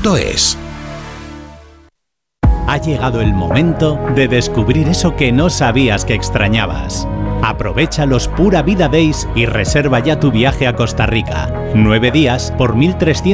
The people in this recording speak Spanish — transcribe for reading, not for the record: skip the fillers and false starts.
purabvida.es. Ha llegado el momento de descubrir eso que no sabías que extrañabas. Aprovecha los Pura Vida Days y reserva ya tu viaje a Costa Rica. 9 días por 1.300